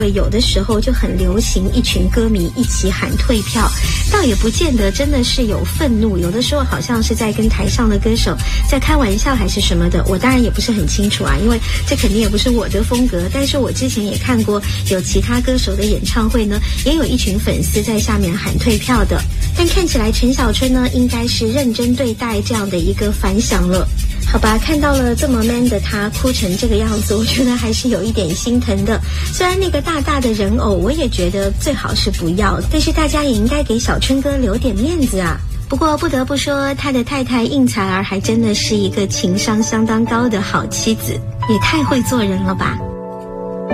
有的时候就很流行一群歌迷一起喊退票，倒也不见得真的是有愤怒，有的时候好像是在跟台上的歌手在开玩笑还是什么的，我当然也不是很清楚啊，因为这肯定也不是我的风格。但是我之前也看过有其他歌手的演唱会呢，也有一群粉丝在下面喊退票的，但看起来陈小春呢应该是认真对待这样的一个反响了。好吧，看到了这么 man 的他哭成这个样子，我觉得还是有一点心疼的。虽然那个大大的人偶我也觉得最好是不要，但是大家也应该给小春哥留点面子啊。不过不得不说，他的太太应采儿还真的是一个情商相当高的好妻子，也太会做人了吧。